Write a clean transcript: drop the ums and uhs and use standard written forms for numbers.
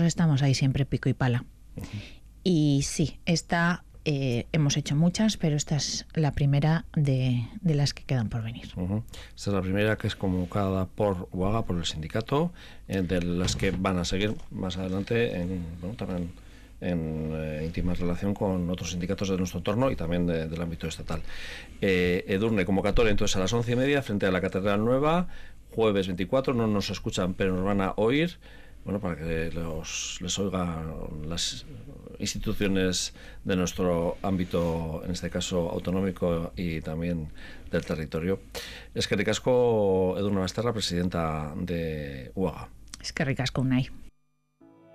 estamos ahí siempre pico y pala. Y sí, hemos hecho muchas, pero esta es la primera de las que quedan por venir. Esta es la primera que es convocada por UAGA, por el sindicato, de las que van a seguir más adelante también en íntima relación con otros sindicatos de nuestro entorno y también del ámbito estatal. Edurne, convocatoria entonces a las 11:30 frente a la Catedral Nueva, jueves 24, no nos escuchan pero nos van a oír, para que les oigan las instituciones de nuestro ámbito, en este caso autonómico y también del territorio. Eskerrik asko, Edurne Basterra, presidenta de UAGA. Eskerrik asko, Unai.